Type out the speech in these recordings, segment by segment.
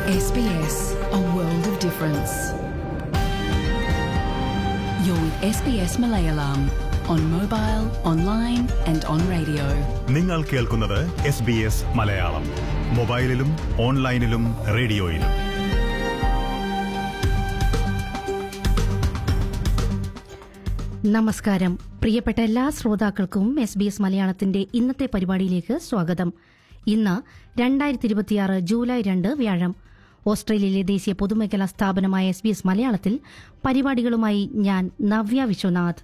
SBS, a world of difference. You're with SBS Malayalam on mobile, online and on radio. നിങ്ങൾ കേൾക്കുന്നത് SBS Malayalam. മൊബൈലിലും ഓൺലൈനിലും റേഡിയോയിലും. നമസ്കാരം. പ്രിയപ്പെട്ട എല്ലാ ശ്രോതാക്കൾക്കും SBS മലയാളത്തിന്റെ ഇന്നത്തെ പരിപാടിയിലേക്ക് സ്വാഗതം. ഇന്ന് 2026 ജൂലൈ 2 വ്യാഴം. ഓസ്ട്രേലിയയിലെ ദേശീയ പൊതുമേഖലാ സ്ഥാപനമായ SBS മലയാളത്തിൽ പരിപാടികളുമായി ഞാൻ നവ്യ വിശ്വനാഥ്.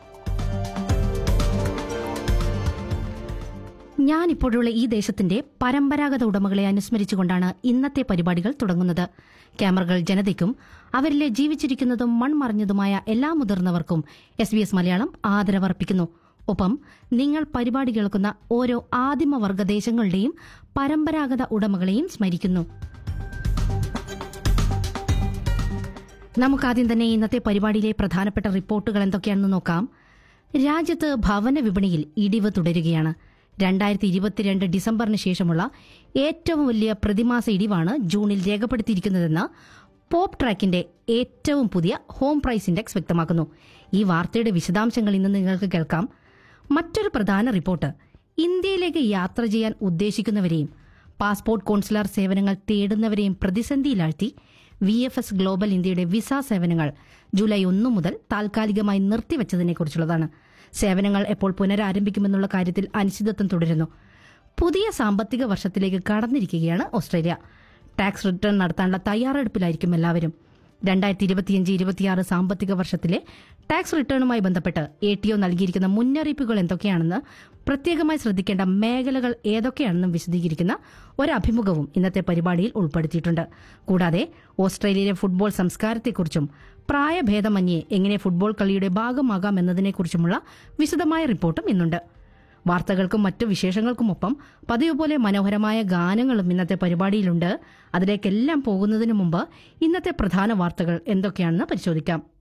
ഞാനിപ്പോഴുള്ള ഈ ദേശത്തിന്റെ പരമ്പരാഗത ഉടമകളെ അനുസ്മരിച്ചുകൊണ്ടാണ് ഇന്നത്തെ പരിപാടികൾ തുടങ്ങുന്നത്. ക്യാമറകൾ ജനതയ്ക്കും അവരിലെ ജീവിച്ചിരിക്കുന്നതും മൺമറഞ്ഞതുമായ എല്ലാ മുതിർന്നവർക്കും SBS മലയാളം ആദരവർപ്പിക്കുന്നു. ഒപ്പം നിങ്ങൾ പരിപാടി കേൾക്കുന്ന ഓരോ ആദിമവർഗ ദേശങ്ങളുടെയും പരമ്പരാഗത ഉടമകളെയും സ്മരിക്കുന്നു. നമുക്കാദ്യം തന്നെ ഇന്നത്തെ പരിപാടിയിലെ പ്രധാനപ്പെട്ട റിപ്പോർട്ടുകൾ എന്തൊക്കെയാണെന്ന് നോക്കാം. രാജ്യത്ത് ഭവന വിപണിയിൽ ഇടിവ് തുടരുകയാണ്. 2022 ഡിസംബറിന് ശേഷമുള്ള ഏറ്റവും വലിയ പ്രതിമാസ ഇടിവാണ് ജൂണിൽ രേഖപ്പെടുത്തിയിരിക്കുന്നതെന്ന് പോപ്പ് ട്രാക്കിന്റെ ഏറ്റവും പുതിയ ഹോം പ്രൈസ് ഇൻഡെക്സ് വ്യക്തമാക്കുന്നു. ഈ വാർത്തയുടെ വിശദാംശങ്ങൾ ഇന്ന് നിങ്ങൾക്ക് കേൾക്കാം. മറ്റൊരു പ്രധാന റിപ്പോർട്ട്, ഇന്ത്യയിലേക്ക് യാത്ര ചെയ്യാൻ ഉദ്ദേശിക്കുന്നവരെയും പാസ്പോർട്ട് കോൺസുലർ സേവനങ്ങൾ തേടുന്നവരെയും പ്രതിസന്ധിയിലാഴ്ത്തി VFS ഗ്ലോബൽ ഇന്ത്യയുടെ വിസ സേവനങ്ങൾ ജൂലൈ 1 മുതൽ താൽക്കാലികമായി നിർത്തിവച്ചതിനെക്കുറിച്ചുള്ളതാണ്. സേവനങ്ങൾ എപ്പോൾ പുനരാരംഭിക്കുമെന്നുള്ള കാര്യത്തിൽ അനിശ്ചിതത്വം തുടരുന്നു. പുതിയ സാമ്പത്തിക വർഷത്തിലേക്ക് കടന്നിരിക്കുകയാണ് ഓസ്ട്രേലിയ. ടാക്സ് റിട്ടേൺ നടത്താനുള്ള തയ്യാറെടുപ്പിലായിരിക്കും എല്ലാവരും. 2025-26 സാമ്പത്തിക വർഷത്തിലെ ടാക്സ് റിട്ടേണുമായി ബന്ധപ്പെട്ട് ATO നൽകിയിരിക്കുന്ന മുന്നറിയിപ്പുകൾ എന്തൊക്കെയാണെന്ന്, പ്രത്യേകമായി ശ്രദ്ധിക്കേണ്ട മേഖലകൾ ഏതൊക്കെയാണെന്നും വിശദീകരിക്കുന്ന ഒരഭിമുഖവും ഇന്നത്തെ പരിപാടിയിൽ ഉൾപ്പെടുത്തിയിട്ടുണ്ട്. കൂടാതെ ഓസ്ട്രേലിയയിലെ ഫുട്ബോൾ സംസ്കാരത്തെക്കുറിച്ചും പ്രായഭേദമന്യേ എങ്ങനെ ഫുട്ബോൾ കളിയുടെ ഭാഗമാകാം എന്നതിനെക്കുറിച്ചുമുള്ള വിശദമായ റിപ്പോർട്ടും ഇന്നുണ്ട്. വാർത്തകൾക്കും മറ്റു വിശേഷങ്ങൾക്കുമൊപ്പം പതിവ് പോലെ മനോഹരമായ ഗാനങ്ങളും ഇന്നത്തെ പരിപാടിയിലുണ്ട്. അതിലേക്കെല്ലാം പോകുന്നതിനു മുമ്പ് ഇന്നത്തെ പ്രധാന വാർത്തകൾ എന്തൊക്കെയാണെന്ന് പരിശോധിക്കാം.